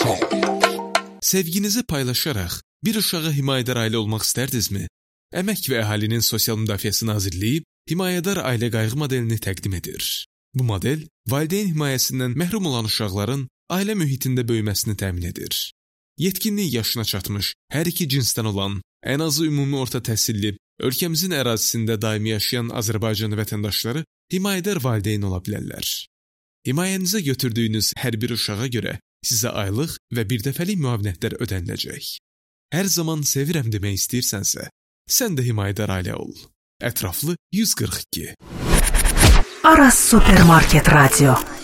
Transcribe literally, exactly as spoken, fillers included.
Şer. Sevginizi paylaşaraq bir uşağa himayədar ailə olmaq istərdinizmi? Əmək və Əhalinin Sosial Müdafiəsi Nazirliyi himayədar ailə qayğı modelini təqdim edir. Bu model, valideyn himayəsindən məhrum olan uşaqların ailə mühitində böyüməsini təmin edir. Yetkinlik yaşına çatmış, hər iki cinsdən olan, ən azı ümumi orta təhsilli, ölkəmizin ərazisində daimi yaşayan Azərbaycan vətəndaşları himayədar valideyn ola bilərlər. Himayənizə götürdüyünüz hər bir uşağa görə sizə aylıq və birdəfəlik müavinətlər ödəniləcək. Hər zaman sevirəm demək istəyirsənsə, sən də himayədar ailə ol. Ətraflı yüz qırx iki. Aras Supermarket Radio.